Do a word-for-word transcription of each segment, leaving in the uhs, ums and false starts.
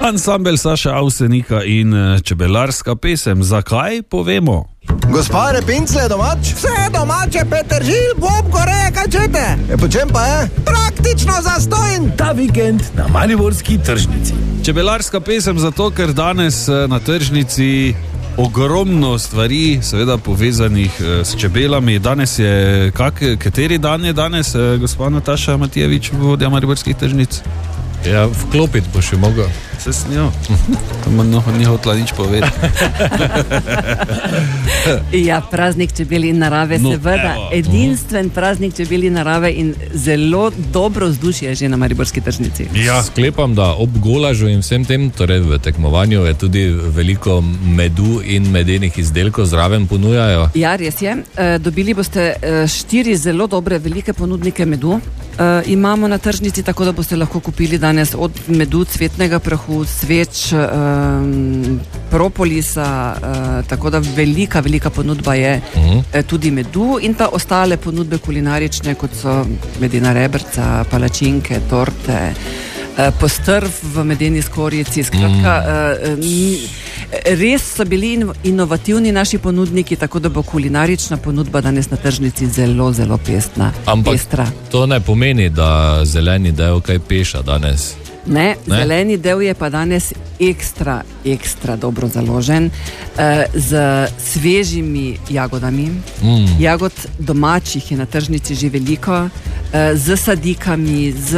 Ansambel Saša Avsenika in čebelarska pesem. Zakaj? Povemo. Gospa Repincle je domač? Vse domače, Petržil, Bob, Goreje, kaj čete? E, po čem pa je? Praktično zastojn. Ta vikend na mariborski tržnici. Čebelarska pesem zato, ker danes na tržnici ogromno stvari, seveda povezanih s čebelami. Danes je, kak, kateri dan je danes, gospa Nataša Matijevič, vodja mariborskih tržnic? Ja, vklopiti bo še mogel. Se s njo. No, ni hotla nič povedati. Ja, praznik čebel in narave, no, seveda. Evo. Edinstven praznik čebel in narave in zelo dobro vzdušje že na mariborski tržnici. Ja. Sklepam, da ob golažu in vsem tem, torej v tekmovanju, je tudi veliko medu in medenih izdelkov zraven ponujajo. Ja, res je. E, dobili boste štiri zelo dobre velike ponudnike medu. E, imamo na tržnici, tako da boste lahko kupili danes od medu, cvetnega prahu, sveč, um, propolisa, uh, tako da velika, velika ponudba je uh-huh. eh, tudi medu in pa ostale ponudbe kulinarične, kot so medena rebrca, palačinke, torte, eh, postrv v medeni skorjici. Skratka, uh-huh. eh, res so bili inovativni naši ponudniki, tako da bo kulinarična ponudba danes na tržnici zelo, zelo pestna. Ampak pestra. To ne pomeni, da zeleni del kaj peša danes. Ne, ne, zeleni del je pa danes ekstra, ekstra dobro založen eh, z svežimi jagodami. Mm. Jagod domačih je na tržnici že veliko, eh, z sadikami, z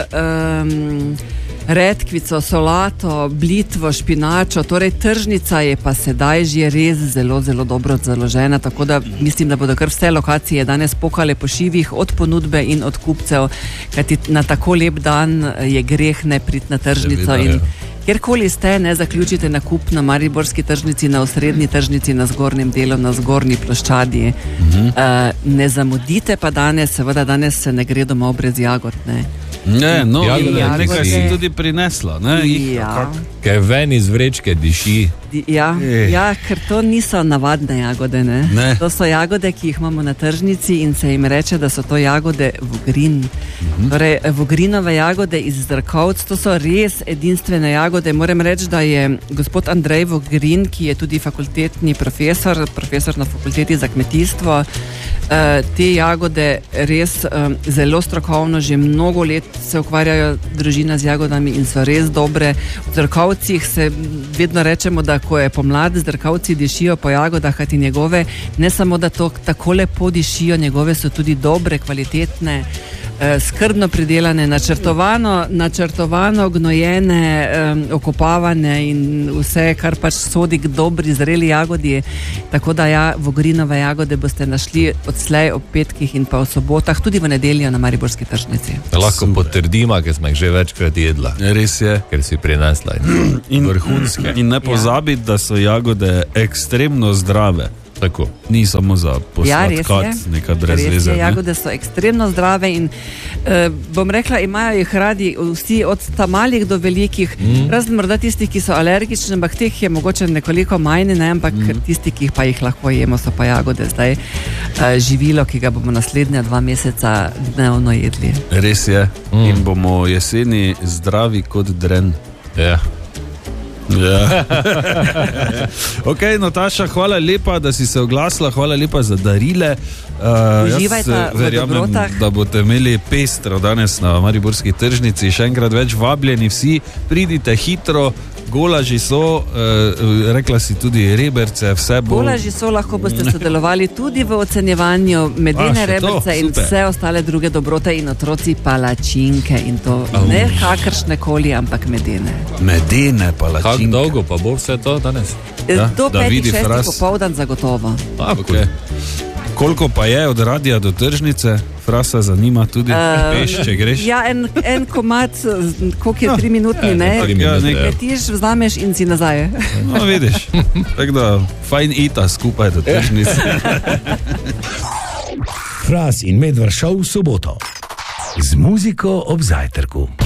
um, redkvico, solato, blitvo, špinačo. Torej, tržnica je pa sedaj že res zelo, zelo dobro založena, tako da mislim, da bodo kar vse lokacije danes pokale po šivih od ponudbe in od kupcev, kajti na tako lep dan je greh ne priti na tržnico. In kjerkoli ste, ne zaključite nakup na mariborski tržnici, na osrednji tržnici, na zgornjem delu, na zgornji ploščadi. Uh-huh. Uh, ne zamudite pa danes, seveda danes se ne gre domov brez jagod, ne. Ne, no, jagode, nekaj si tudi prinesla, ne? Ja. Kaj ven iz vrečke diši. Ja, ja, ker to niso navadne jagode, ne? Ne. To so jagode, ki jih imamo na tržnici in se jim reče, da so to jagode vogrin. Mhm. Torej, vogrinove jagode iz Zdrkovc, to so res edinstvene jagode. Moram reči, da je gospod Andrej Vogrin, ki je tudi fakultetni profesor, profesor na fakulteti za kmetijstvo, te jagode res zelo strokovno, že mnogo let se ukvarjajo družina z jagodami in so res dobre. V Zdrkovcih se vedno rečemo, da ko je pomlad, Zdrkovci dišijo po jagodah, kajti njegove, ne samo da to tako lepo dišijo, njegove so tudi dobre, kvalitetne, skrbno pridelane, načrtovano, načrtovano gnojene, um, okopavane in vse, kar pač sodi k dobri zreli jagodi. Tako da ja, vogrinove jagode boste našli odslej ob petkih in pa v sobotah, tudi v nedeljo na mariborski tržnici. Lahko potrdima, ker smo jih že večkrat jedla. Res je. Ker si prinesla in vrhunske. In ne pozabiti, ja. da so jagode ekstremno zdrave. Tako. Ni samo za posladkat, ja, neka brez veze. Ne? Jagode so ekstremno zdrave in eh, bom rekla, imajo jih radi vsi od malih do velikih, mm. razen morda tistih, ki so alergični, ampak teh je mogoče nekoliko manj, ne? Ampak mm. tisti, ki pa jih lahko jemo, so pa jagode zdaj eh, živilo, ki ga bomo naslednja dva meseca dnevno jedli. Res je. Mm. In bomo jeseni zdravi kot dren. Ja. Ja. Ok, Nataša, hvala lepa, da si se oglasila, hvala lepa za darile. Uh, Uživajte v dobrotah. Da boste imeli pestro danes na mariborski tržnici. Še enkrat več vabljeni vsi, pridite hitro. Golaži so, uh, rekla si tudi reberce, vse bo. Golaži so, lahko boste sodelovali tudi v ocenjevanju medene A, reberce to, in super. Vse ostale druge dobrote in otroci palačinke in to oh. ne kakršne koli, ampak medene. Medene palačinke. Kako dolgo pa bo vse to danes? Ja, do petih, šestih popoldan zagotovo. A, okay. Koliko pa je od radia do tržnice? Frasa zanima tudi, uh, peš, če greš. Ja, en, en komad, koliko je tri minutni, ne? Ja, letiš, vzameš in si nazaj. No, vidiš. Tako da, fajn ita skupaj do tržnice. Fras in Medvard šov v soboto. Z muziko ob zajtrku.